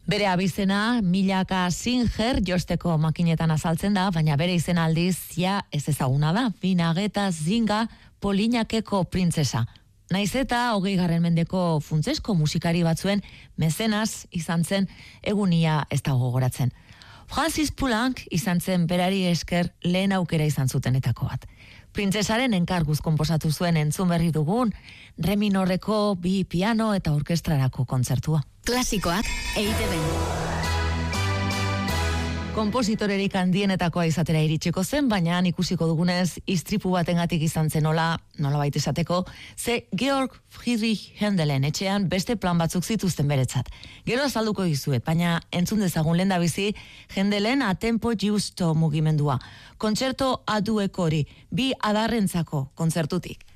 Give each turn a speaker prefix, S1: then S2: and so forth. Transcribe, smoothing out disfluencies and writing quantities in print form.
S1: Bere abizena milaka Singer josteko makinetan azaltzen da, baina bere izen aldiz ja ez ezaguna da, Vinageta Zinga Polinakeko printzesa. Naiz eta 20. mendeko funtsesko musikari batzuen mezenas izan zen, egunia ez dago gogoratzen. Francis Poulenc izan zen berari esker lehen aukera izan zutenetako bat. Printzesaren enkarguz konposatu zuen entzun berri dugun, re minorreko 2 piano eta orkestrarako kontzertua.
S2: Klasikoak EITB.
S1: Konpositorerik handienetakoa izatera iritsiko zen, baina ikusiko dugunez istripu batengatik izan zen nolabait esateko, ze Georg Friedrich Händelen etxean beste plan batzuk zituzten beretzat. Gero azalduko dizuet, baina entzun dezagun lehendabizi Händelen a tempo giusto mugimendua. Kontzerto aduek hori, 2 adarrentzako kontzertutik.